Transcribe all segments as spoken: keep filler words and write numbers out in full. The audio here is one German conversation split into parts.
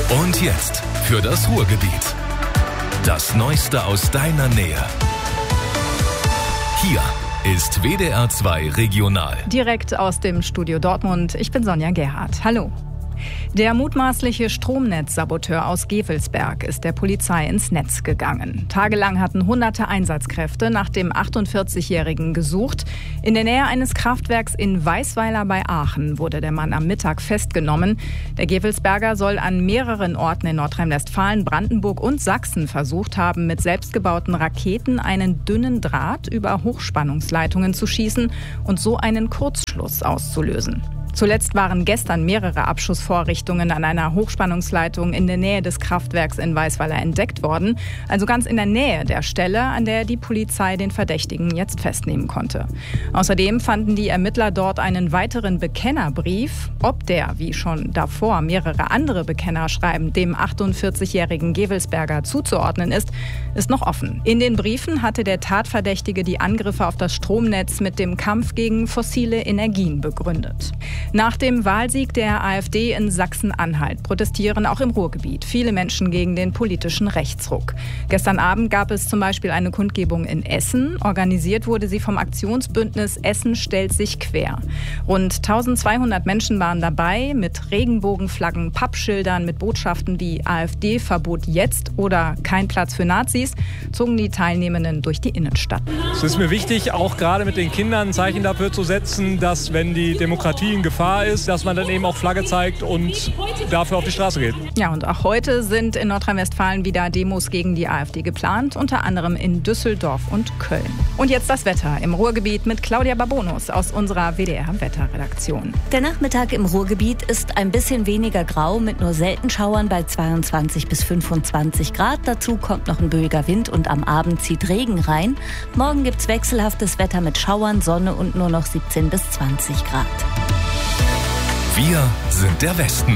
Und jetzt für das Ruhrgebiet. Das Neueste aus deiner Nähe. Hier ist W D R zwei Regional. Direkt aus dem Studio Dortmund. Ich bin Sonja Gerhardt. Hallo. Der mutmaßliche Stromnetzsaboteur aus Gevelsberg ist der Polizei ins Netz gegangen. Tagelang hatten hunderte Einsatzkräfte nach dem achtundvierzigjährigen gesucht. In der Nähe eines Kraftwerks in Weisweiler bei Aachen wurde der Mann am Mittag festgenommen. Der Gevelsberger soll an mehreren Orten in Nordrhein-Westfalen, Brandenburg und Sachsen versucht haben, mit selbstgebauten Raketen einen dünnen Draht über Hochspannungsleitungen zu schießen und so einen Kurzschluss auszulösen. Zuletzt waren gestern mehrere Abschussvorrichtungen an einer Hochspannungsleitung in der Nähe des Kraftwerks in Weisweiler entdeckt worden. Also ganz in der Nähe der Stelle, an der die Polizei den Verdächtigen jetzt festnehmen konnte. Außerdem fanden die Ermittler dort einen weiteren Bekennerbrief. Ob der, wie schon davor mehrere andere Bekennerschreiben, dem achtundvierzigjährigen Gevelsberger zuzuordnen ist, ist noch offen. In den Briefen hatte der Tatverdächtige die Angriffe auf das Stromnetz mit dem Kampf gegen fossile Energien begründet. Nach dem Wahlsieg der AfD in Sachsen-Anhalt protestieren auch im Ruhrgebiet viele Menschen gegen den politischen Rechtsruck. Gestern Abend gab es zum Beispiel eine Kundgebung in Essen. Organisiert wurde sie vom Aktionsbündnis Essen stellt sich quer. Rund eintausendzweihundert Menschen waren dabei mit Regenbogenflaggen, Pappschildern mit Botschaften wie AfD-Verbot jetzt oder kein Platz für Nazis, zogen die Teilnehmenden durch die Innenstadt. Es ist mir wichtig, auch gerade mit den Kindern ein Zeichen dafür zu setzen, dass wenn die Demokratie in Gefahr ist, dass man dann eben auch Flagge zeigt und dafür auf die Straße geht. Ja, und auch heute sind in Nordrhein-Westfalen wieder Demos gegen die AfD geplant, unter anderem in Düsseldorf und Köln. Und jetzt das Wetter im Ruhrgebiet mit Claudia Babonus aus unserer W D R-Wetterredaktion. Der Nachmittag im Ruhrgebiet ist ein bisschen weniger grau mit nur selten Schauern bei zweiundzwanzig bis fünfundzwanzig Grad. Dazu kommt noch ein böiger Wind und am Abend zieht Regen rein. Morgen gibt's wechselhaftes Wetter mit Schauern, Sonne und nur noch siebzehn bis zwanzig Grad. Wir sind der Westen.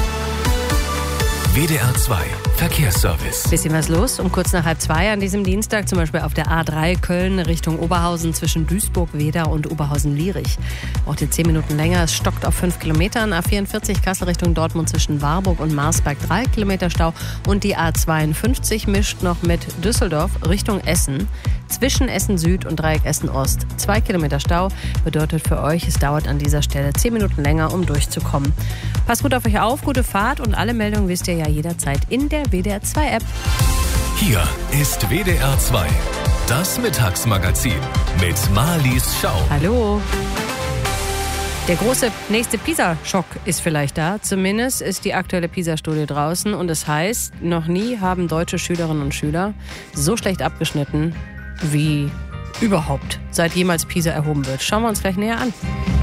W D R zwei Verkehrsservice. Bisschen was los um kurz nach halb zwei an diesem Dienstag, zum Beispiel auf der A drei Köln Richtung Oberhausen zwischen Duisburg, Weeder und Oberhausen-Lierich. Braucht ihr zehn Minuten länger, es stockt auf fünf Kilometern. A vierundvierzig Kassel Richtung Dortmund zwischen Warburg und Marsberg drei Kilometer Stau. Und die A zweiundfünfzig mischt noch mit Düsseldorf Richtung Essen. Zwischen Essen Süd und Dreieck Essen Ost zwei Kilometer Stau. Bedeutet für euch, es dauert an dieser Stelle zehn Minuten länger, um durchzukommen. Passt gut auf euch auf, gute Fahrt und alle Meldungen wisst ihr ja jederzeit in der W D R zwei App. Hier ist W D R zwei, das Mittagsmagazin mit Marlies Schau. Hallo. Der große nächste PISA-Schock ist vielleicht da. Zumindest ist die aktuelle PISA-Studie draußen. Und es heißt, noch nie haben deutsche Schülerinnen und Schüler so schlecht abgeschnitten wie überhaupt, seit jemals PISA erhoben wird. Schauen wir uns gleich näher an.